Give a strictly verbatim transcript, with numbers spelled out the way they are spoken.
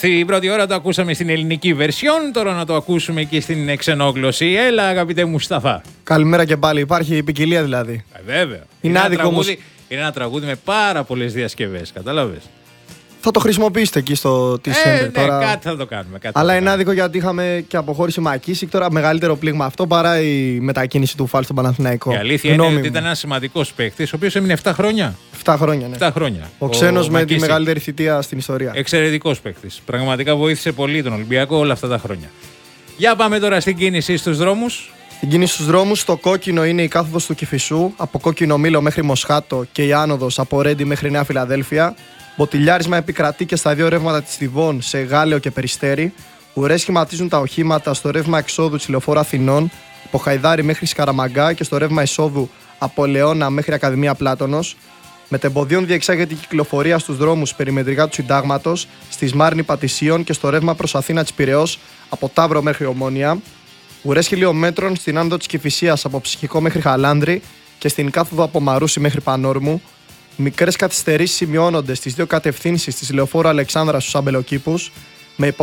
Στην πρώτη ώρα το ακούσαμε στην ελληνική version, τώρα να το ακούσουμε και στην ξενόγλωση. Έλα, αγαπητέ Μουσταφά. Καλημέρα και πάλι. Υπάρχει ποικιλία δηλαδή. Ε, βέβαια. Είναι, είναι, ένα άδικο, τραγούδι, όμως... είναι ένα τραγούδι με πάρα πολλές διασκευές. Κατάλαβες. Θα το χρησιμοποιήσετε εκεί στο T Ε, Center. ναι, τώρα... κάτι θα το κάνουμε. Κάτι Αλλά θα το είναι κάνουμε. άδικο γιατί είχαμε και αποχώρηση Μακίσικ. Τώρα μεγαλύτερο πλήγμα αυτό παρά η μετακίνηση του Φάλ στον Παναθηναϊκό. Η αλήθεια Γνώμη είναι ότι μου. ήταν ένα σημαντικό παίκτη, ο οποίος έμεινε επτά χρόνια. επτά χρόνια, ναι. επτά χρόνια. Ο ξένος με τη Μακίσικ. μεγαλύτερη θητεία στην ιστορία. Εξαιρετικός παίκτης. Πραγματικά βοήθησε πολύ τον Ολυμπιακό όλα αυτά τα χρόνια. Για πάμε τώρα στην κίνηση στους δρόμους. Στην κίνηση στους δρόμους, στο κόκκινο είναι η κάθοδος του Κηφισού, από Κόκκινο Μήλο μέχρι Μοσχάτο και η άνοδος από Ρέντι μέχρι Νέα Φιλαδέλφια. Μποτιλιάρισμα επικρατεί και στα δύο ρεύματα της Θηβών σε Γάλεο και Περιστέρι. Ουρές σχηματίζουν τα οχήματα στο ρεύμα εξόδου της Λεωφόρου Αθηνών, από Χαϊδάρι μέχρι Σκαραμαγκά και στο ρεύμα εισόδου από Λεώνα μέχρι Ακαδημία Πλάτωνος. Μετεμποδίων διεξάγεται η κυκλοφορία στους δρόμους περιμετρικά του Συντάγματος, στη Σμάρνη Πατησίων και στο ρεύμα προς Αθήνα της Πειραιώς από Ταύρο μέχρι Ομόνια. Ουρές χιλιόμετρων στην άνοδο της Κηφισίας από Ψυχικό μέχρι Χαλάνδρη και στην κάθοδο από Μαρούσι μέχρι Πανόρμου. Μικρές καθυστερήσεις σημειώνονται στις δύο κατευθύνσεις της Λεωφόρου Αλεξάνδρα στους Αμπελοκήπους.